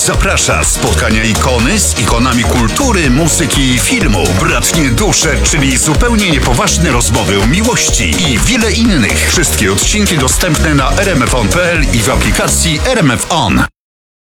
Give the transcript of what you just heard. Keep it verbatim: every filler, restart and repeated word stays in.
Zaprasza spotkania ikony z ikonami kultury, muzyki i filmu, bratnie dusze, czyli zupełnie niepoważne rozmowy o miłości i wiele innych. Wszystkie odcinki dostępne na r m f on kropka p l i w aplikacji R M F On.